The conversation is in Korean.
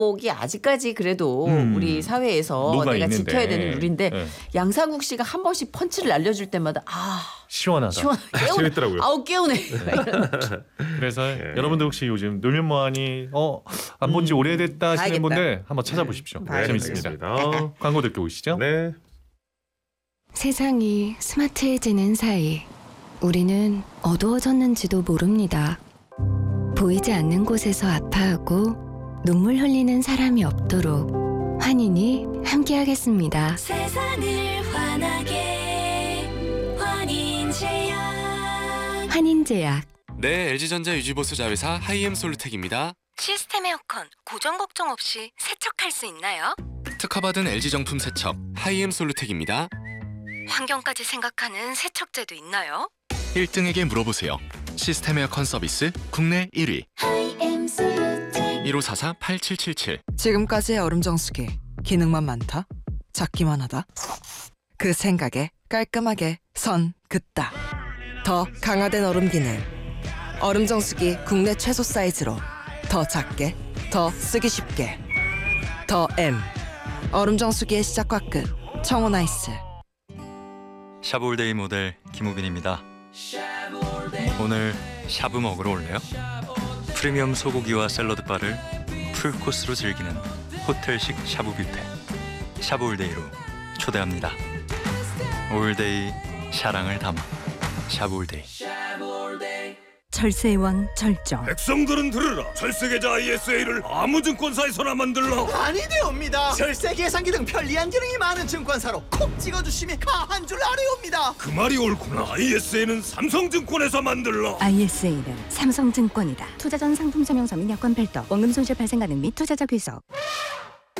곡이 아직까지 그래도 우리 사회에서 녹아 내가 있는데. 지켜야 되는 룰인데 네. 양상국 씨가 한 번씩 펀치를 날려줄 때마다 시원하다. 깨우네. 재밌더라고요. 아우 깨우네. 그래서 여러분들 혹시 요즘 놀면 뭐하니 안 본 지 오래됐다 하시는 봐야겠다. 분들 한번 찾아보십시오. 봐야겠다. 재밌습니다. 알겠습니다. 광고 듣고 오시죠. 네. 세상이 스마트해지는 사이 우리는 어두워졌는지도 모릅니다. 보이지 않는 곳에서 아파하고 눈물 흘리는 사람이 없도록 환인이 함께하겠습니다. 세상을 환하게 환인제약. 환인제약. 네, LG전자 유지보수 자회사 하이엠솔루텍입니다. 시스템 에어컨 고정 걱정 없이 세척할 수 있나요? 특허받은 LG 정품 세척 하이엠솔루텍입니다. 환경까지 생각하는 세척제도 있나요? 1등에게 물어보세요. 시스템 에어컨 서비스 국내 1위. 1544-8777. 지금까지의 얼음 정수기 기능만 많다, 작기만 하다. 그 생각에 깔끔하게 선 긋다. 더 강화된 얼음 기능. 얼음 정수기 국내 최소 사이즈로 더 작게, 더 쓰기 쉽게. 더 M. 얼음 정수기의 시작과 끝. 청혼아이스. 샤브올데이 모델 김우빈입니다. 오늘 샤브 먹으러 올래요? 프리미엄 소고기와 샐러드 바를 풀코스로 즐기는 호텔식 샤브 뷔페. 샤브올데이로 초대합니다. 올데이 사랑을 담아 샤브올데이. 절세의 왕 절정. 백성들은 들으라. 절세계좌 ISA를 아무 증권사에서나 만들라. 아니 되옵니다. 절세 계산기 등 편리한 기능이 많은 증권사로 콕 찍어주시면 가한 줄 아래옵니다. 그 말이 옳구나. ISA는 삼성증권에서 만들라. ISA는 삼성증권이다. 투자 전 상품 설명서 및 여건 별도. 원금 손실 발생 가능 및 투자자 귀속.